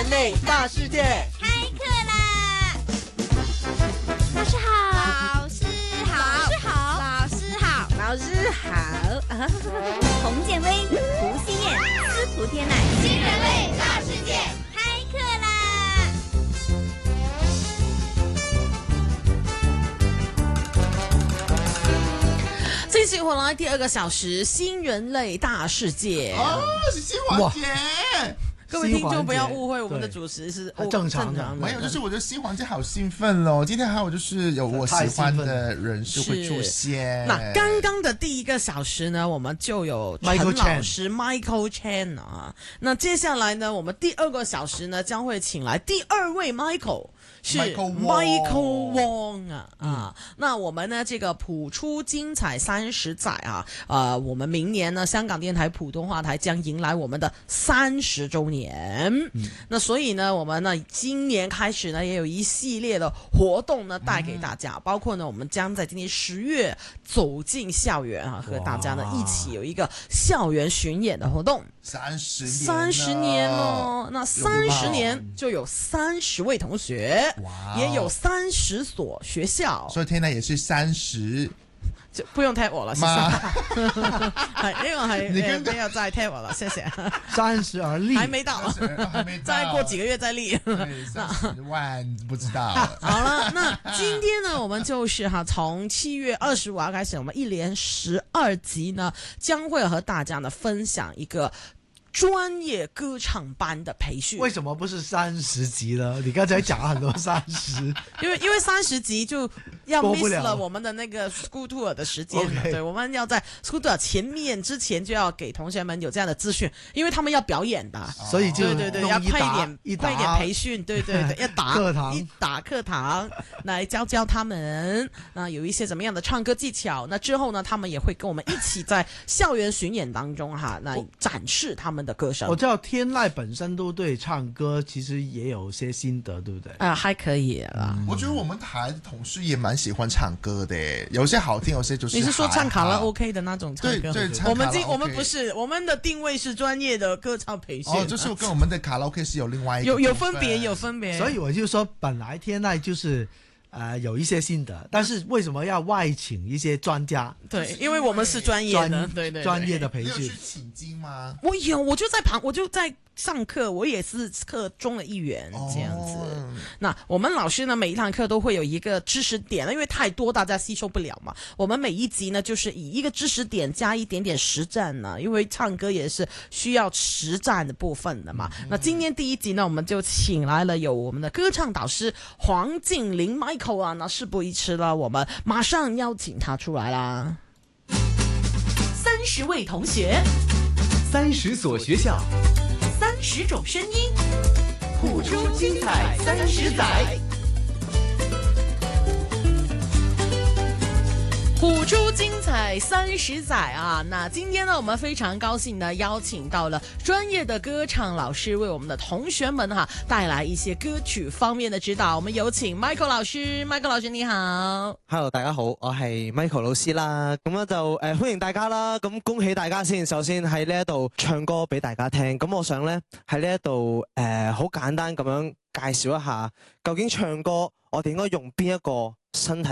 人类大世界开课啦！老师好，老师好，老师好，老师好。洪建威、胡希燕、司徒天乃，新人类大世界开课啦！ 继续回来第二个小时，新人类大世界。 哦，是新环节。 各位听众不要误会，我们的主持是正常的。 没有，就是我觉得新环节好兴奋咯。今天还有就是有我喜欢的人士会出现。 那刚刚的第一个小时呢，我们就有陈老师 Michael Chan 啊。那接下来呢，我们第二个小时呢，将会请来第二位 Michael。是 Michael Wong 啊，那我们呢这个谱出精彩30载啊，我们明年呢香港电台普通话台将迎来我们的30周年。那所以呢，我们呢今年开始呢也有一系列的活动呢带给大家，包括呢我们将在今年10月走进校园啊，和大家呢一起有一个校园巡演的活动。30年了，那30年就有30位同學，也有30所學校， 所以天呢也是30。 就不用踢我了，謝謝。係呢個係不要再踢我了，謝謝。 30而立， 還沒到，再過幾個月再立。 30萬不知道。 好了，那今天呢，我們就是從7月25號開始，我們一連12集呢，將會和大家呢分享一個專業歌唱班的培訓。 為什麼不是30集呢？你剛才講很多30， 因為30集就要 miss 了我們的那個 school tour 的時間。對，我們要在 school tour 之前就要給同學們有這樣的資訊，因為他們要表演的， 所以就對要快一點培訓，對，要打課堂來教他們有一些怎麼樣的唱歌技巧。那之後呢，他們也會跟我們一起在校園巡演當中那展示他們的歌聲。 我知道天籟本身都對唱歌其實也有些心得，對不對？ 還可以啦。 我覺得我們台的同事也蠻喜歡唱歌的，有些好聽，有些就是。 你是說唱卡拉 OK 的那種唱歌？ 對， 我們不是，我們的定位是專業的歌唱培訓。 就是跟我們的卡拉 OK 是有另外一個有分別。 所以我就說，本來天籟就是有一些心得，但是為什麼要外請一些專家？ 對，因為我們是專業的，對， 專業的培訓。 你有去請經嗎？ 我就在上課，我也是課中的一員，這樣子。那我們老師呢，每一堂課都會有一個知識點，因為太多大家吸收不了嘛。我們每一集呢，就是以一個知識點加一點點實戰呢，因為唱歌也是需要實戰的部分的嘛。那今天第一集呢，我們就請來了有我們的歌唱導師黃靜玲 Michael 啊，那事不宜遲了，我們馬上邀請他出來啦。30位同學 ，30所學校 ，30種聲音， 譜出精彩30載。 譜出精彩30載啊！那今天呢，我們非常高興的邀請到了專業的歌唱老師，為我們的同學們帶來一些歌曲方面的指導。我們有請 Michael 老師，Michael 老師你好。 Hello， 大家好，我係 Michael 老師啦。咁咧就歡迎大家啦。咁恭喜大家先，首先喺呢一度唱歌俾大家聽。咁我想咧喺呢一度好簡單咁樣介紹一下，究竟唱歌我哋應該用邊一個身體